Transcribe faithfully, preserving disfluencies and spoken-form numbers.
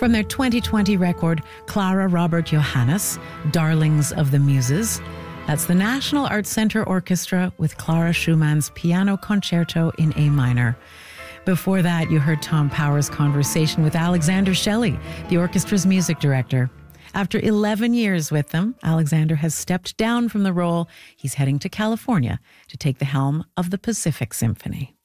From their twenty twenty record, Clara Robert Johannes, Darlings of the Muses. That's the National Arts Centre Orchestra with Clara Schumann's Piano Concerto in A minor. Before that, you heard Tom Power's conversation with Alexander Shelley, the orchestra's music director. After eleven years with them, Alexander has stepped down from the role. He's heading to California to take the helm of the Pacific Symphony.